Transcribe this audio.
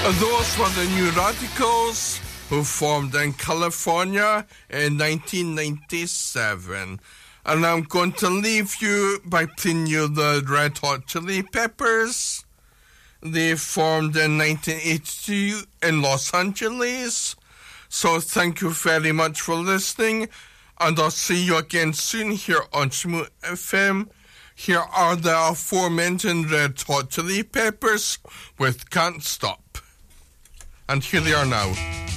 Those were the New Radicals, who formed in California in 1997. And I'm going to leave you by playing you the Red Hot Chili Peppers. They formed in 1982 in Los Angeles. So thank you very much for listening, and I'll see you again soon here on Shmoo FM. Here are the aforementioned Red Hot Chili Peppers with Can't Stop. And here they are now.